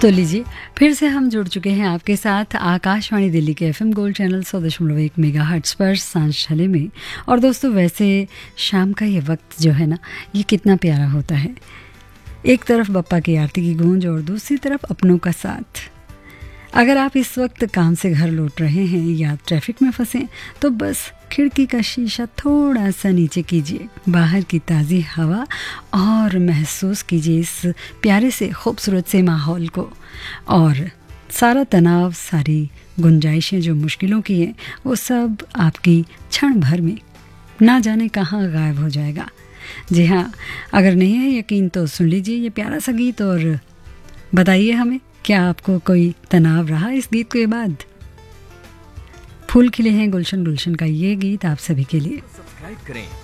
तो लीजिए फिर से हम जुड़ चुके हैं आपके साथ आकाशवाणी दिल्ली के एफएम गोल्ड चैनल 100.1 मेगाहर्ट्ज़ पर सांझ छले में। और दोस्तों, वैसे शाम का ये वक्त जो है ना, ये कितना प्यारा होता है। एक तरफ बप्पा की आरती की गूंज और दूसरी तरफ अपनों का साथ। अगर आप इस वक्त काम से घर लौट रहे हैं या ट्रैफिक में फंसे तो बस खिड़की का शीशा थोड़ा सा नीचे कीजिए, बाहर की ताज़ी हवा और महसूस कीजिए इस प्यारे से खूबसूरत से माहौल को। और सारा तनाव, सारी गुंजाइशें जो मुश्किलों की हैं, वो सब आपकी क्षण भर में ना जाने कहाँ गायब हो जाएगा। जी हाँ, अगर नहीं है यकीन तो सुन लीजिए ये प्यारा सा गीत और बताइए हमें, क्या आपको कोई तनाव रहा इस गीत के बाद? फूल खिले हैं गुलशन गुलशन का ये गीत आप सभी के लिए। सब्सक्राइब करें